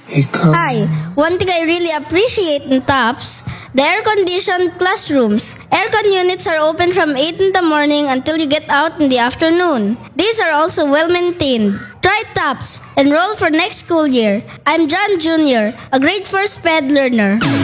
Hi, one thing I really appreciate in TAPS, the air-conditioned classrooms. Aircon units are open from 8 in the morning until you get out in the afternoon. These are also well-maintained. Try TAPS. Enroll for next school year. I'm John Jr., a grade 1 SPED learner.